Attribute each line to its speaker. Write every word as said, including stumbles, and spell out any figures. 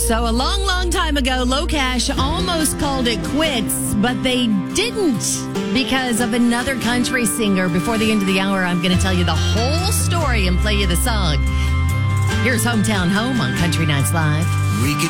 Speaker 1: So a long, long time ago, Locash almost called it quits, but they didn't because of another country singer. Before the end of the hour, I'm going to tell you the whole story and play you the song. Here's Hometown Home on Country Nights Live.
Speaker 2: We could